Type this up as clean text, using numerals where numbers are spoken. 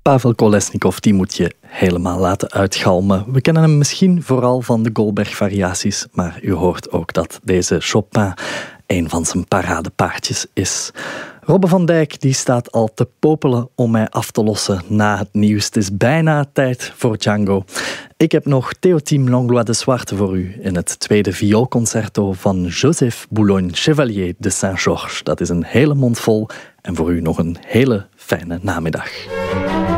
Pavel Kolesnikov, die moet je helemaal laten uitgalmen. We kennen hem misschien vooral van de Goldberg-variaties, maar u hoort ook dat deze Chopin een van zijn paradepaardjes is. Robbe van Dijk die staat al te popelen om mij af te lossen na het nieuws. Het is bijna tijd voor Django. Ik heb nog Théotime Langlois de Zwarte voor u in het tweede vioolconcerto van Joseph Boulogne, Chevalier de Saint-Georges. Dat is een hele mond vol en voor u nog een hele fijne namiddag.